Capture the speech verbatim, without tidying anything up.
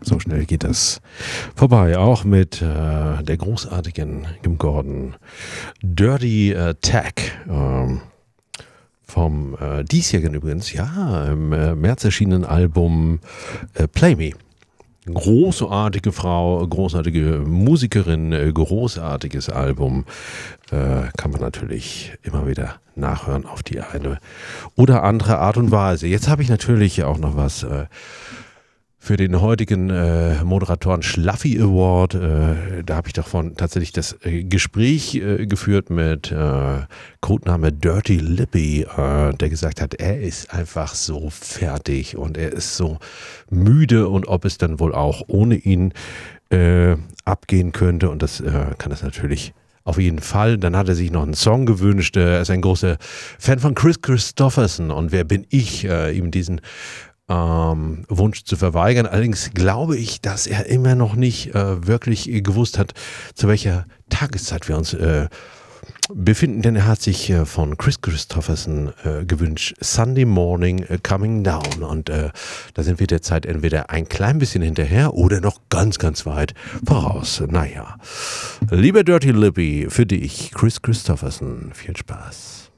So schnell geht das vorbei. Auch mit äh, der großartigen Kim Gordon. Dirty äh, Tag. Ähm, vom äh, diesjährigen übrigens, ja, im äh, März erschienenen Album äh, Play Me. Großartige Frau, großartige Musikerin, äh, großartiges Album. Äh, kann man natürlich immer wieder nachhören auf die eine oder andere Art und Weise. Jetzt habe ich natürlich auch noch was äh, für den heutigen äh, Moderatoren Schlaffi Award. Äh, da habe ich davon tatsächlich das äh, Gespräch äh, geführt mit äh, Codename Dirty Lippy, äh, der gesagt hat, er ist einfach so fertig und er ist so müde und ob es dann wohl auch ohne ihn äh, abgehen könnte. Und das äh, kann das natürlich auf jeden Fall. Dann hat er sich noch einen Song gewünscht. Er ist ein großer Fan von Kris Kristofferson und wer bin ich, äh, ihm diesen Ähm, Wunsch zu verweigern. Allerdings glaube ich, dass er immer noch nicht äh, wirklich gewusst hat, zu welcher Tageszeit wir uns äh, befinden, denn er hat sich äh, von Kris Kristofferson äh, gewünscht, Sunday Morning äh, Coming Down, und äh, da sind wir derzeit entweder ein klein bisschen hinterher oder noch ganz, ganz weit voraus. Naja, lieber Dirty Lippy, für dich, Kris Kristofferson, viel Spaß.